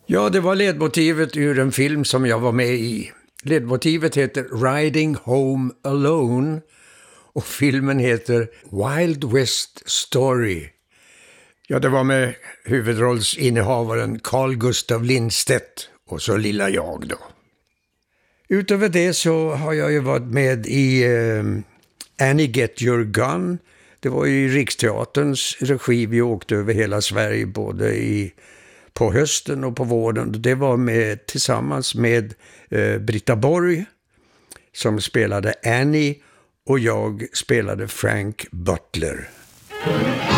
Ja, det var ledmotivet ur en film som jag var med i. Ledmotivet heter Riding Home Alone och filmen heter Wild West Story. Ja, det var med huvudrollsinnehavaren Carl Gustav Lindstedt och så lilla jag då. Utöver det så har jag ju varit med i Annie Get Your Gun. Det var i Riksteaterns regi, vi åkte över hela Sverige både på hösten och på våren. Det var tillsammans med Britta Borg som spelade Annie och jag spelade Frank Butler.